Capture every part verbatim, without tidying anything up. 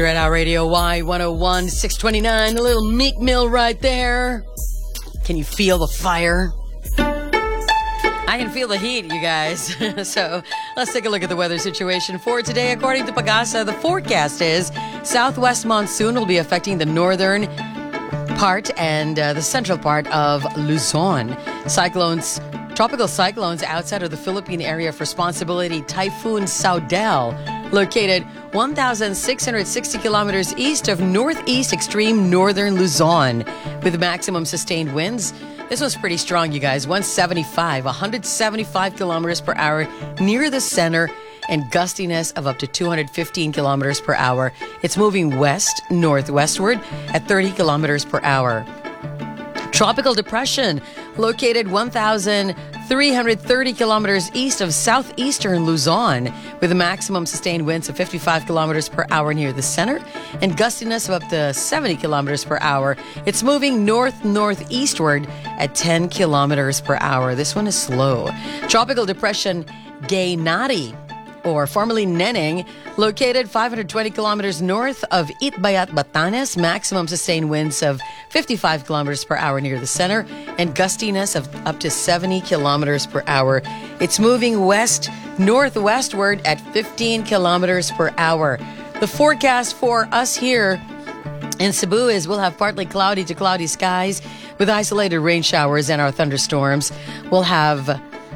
Red Out Radio Y one oh one, six twenty-nine, a little Meek Mill right there. Can you feel the fire? I can feel the heat, you guys. So let's take a look at the weather situation for today. According to Pagasa, the forecast is southwest monsoon will be affecting the northern part and uh, the central part of Luzon. Cyclones, tropical cyclones outside of the Philippine area of responsibility, Typhoon Saudel, located one thousand six hundred sixty kilometers east of northeast extreme northern Luzon, with maximum sustained winds. This one's pretty strong, you guys. one seventy-five, one hundred seventy-five kilometers per hour near the center, and gustiness of up to two hundred fifteen kilometers per hour. It's moving west northwestward at thirty kilometers per hour. Tropical depression located one thousand three hundred thirty kilometers east of southeastern Luzon, with a maximum sustained winds of fifty-five kilometers per hour near the center and gustiness of up to seventy kilometers per hour. It's moving north-northeastward at ten kilometers per hour. This one is slow. Tropical depression Gaynari, or formerly Neneng, located five hundred twenty kilometers north of Itbayat, Batanes, maximum sustained winds of fifty-five kilometers per hour near the center and gustiness of up to seventy kilometers per hour. It's moving west northwestward at fifteen kilometers per hour. The forecast for us here in Cebu is we'll have partly cloudy to cloudy skies with isolated rain showers and our thunderstorms. We'll have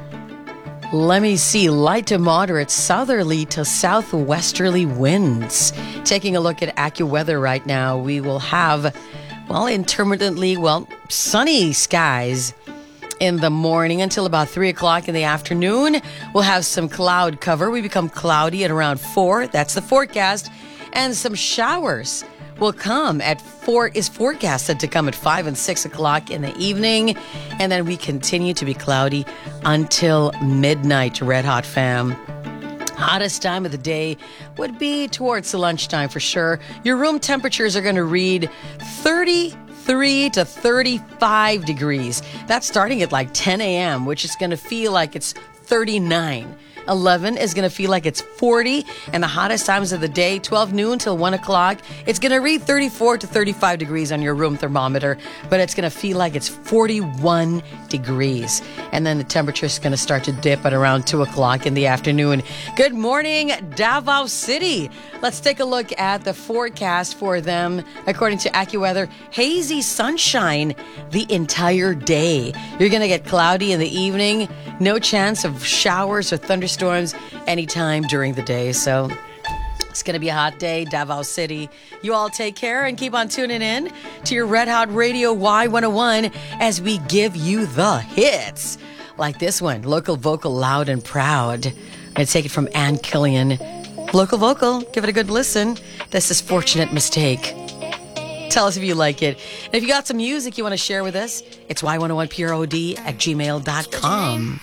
Let me see, light to moderate southerly to southwesterly winds. Taking a look at AccuWeather right now, we will have, well, intermittently, well, sunny skies in the morning until about three o'clock in the afternoon. We'll have some cloud cover. We become cloudy at around four. That's the forecast. And some showers will come at four, is forecasted to come at five and six o'clock in the evening. And then we continue to be cloudy until midnight, Red Hot fam. Hottest time of the day would be towards the lunchtime for sure. Your room temperatures are going to read thirty-three to thirty-five degrees. That's starting at like ten a.m., which is going to feel like it's thirty-nine. eleven is going to feel like it's forty, and the hottest times of the day, twelve noon till one o'clock, it's going to read thirty-four to thirty-five degrees on your room thermometer, but it's going to feel like it's forty-one degrees. And then the temperature is going to start to dip at around two o'clock in the afternoon. Good morning, Davao City. Let's take a look at the forecast for them. According to AccuWeather, hazy sunshine the entire day. You're going to get cloudy in the evening. No chance of showers or thunderstorms anytime during the day. So it's going to be a hot day, Davao City. You all take care and keep on tuning in to your Red Hot Radio Y one oh one as we give you the hits. Like this one, Local Vocal, Loud and Proud. I'm going to take it from Ann Killian. Local Vocal, give it a good listen. This is Fortunate Mistake. Tell us if you like it. And if you got some music you want to share with us, it's Y one oh one P R O D at gmail dot com.